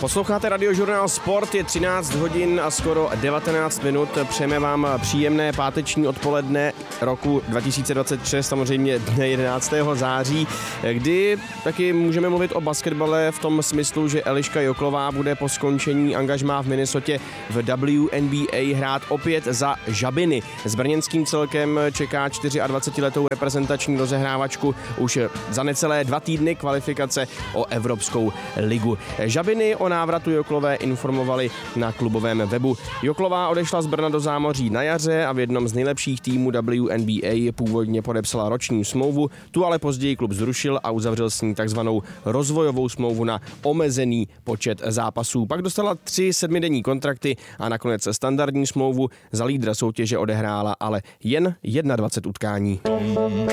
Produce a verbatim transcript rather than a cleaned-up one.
Posloucháte Radiožurnál Sport, je třináct hodin a skoro devatenáct minut. Přejeme vám příjemné páteční odpoledne roku dva tisíce dvacet šest, samozřejmě dne jedenáctého září, kdy taky můžeme mluvit o basketbale v tom smyslu, že Eliška Joklová bude po skončení angažmá v Minnesotě v W N B A hrát opět za Žabiny. S brněnským celkem čeká dvacetičtyřletou reprezentační rozehrávačku už za necelé dva týdny kvalifikace o Evropskou ligu. Žabiny o návratu Joklové informovali na klubovém webu. Joklová odešla z Brna do zámoří na jaře a v jednom z nejlepších týmů W N B A původně podepsala roční smlouvu, tu ale později klub zrušil a uzavřel s ní takzvanou rozvojovou smlouvu na omezený počet zápasů. Pak dostala tři sedmidenní kontrakty a nakonec standardní smlouvu. Za lídra soutěže odehrála ale jen dvacet jedna utkání.